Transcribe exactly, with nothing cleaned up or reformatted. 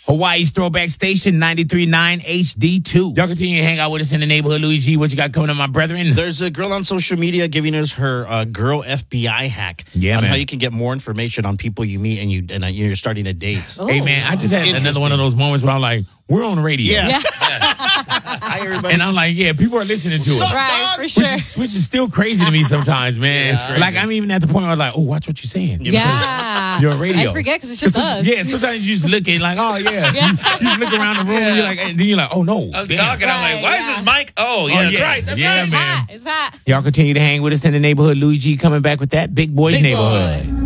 Hawaii's throwback station, ninety-three point nine H D two. Y'all continue to hang out with us in the neighborhood. Luigi, what you got coming up, my brethren? There's a girl on social media giving us her uh, girl F B I hack Yeah, on man. how you can get more information on people you meet and, you, and uh, you're starting a date. Hey, man, I just It's had another one of those moments where I'm like, we're on the radio. Yeah. Yeah. Hi, everybody. And I'm like, yeah, people are listening to us. Right, for Which sure. is, which is still crazy to me sometimes, man. Yeah. Like, I'm even at the point where I'm like, oh, watch what you're saying. Yeah. You're on radio. I forget because it's just some- us. Yeah, sometimes you just look at like, oh, yeah. You just look around the room and, you're like, and then you're like, oh, no. I'm damn. talking. I'm like, why Right, is this mic? Oh, yeah, Oh, that's yeah. right. That's Yeah, right. man. It's hot. Y'all continue to hang with us in the neighborhood. Luigi coming back with that Big Boys Big Neighborhood. Boy.